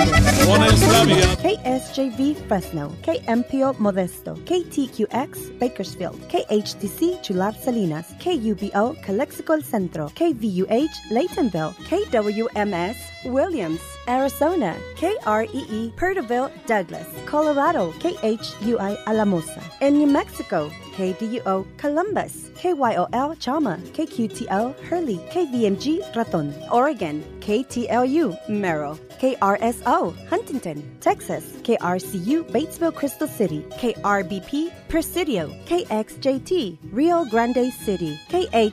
Buona Islavia. KSJV Fresno, KMPO Modesto, KTQX Bakersfield, KHTC Chular Salinas, KUBO Calexico Centro, KVUH Laytonville, KWMS Williams, Arizona, KREE Perterville Douglas, Colorado, KHUI Alamosa, in New Mexico, KDUO Columbus, KYOL Chalma, KQTL Hurley, KVMG Raton, Oregon, KTLU Merrill, KRSO Huntington, Texas, KRCU Batesville Crystal City, KRBP Presidio, KXJT Rio Grande City,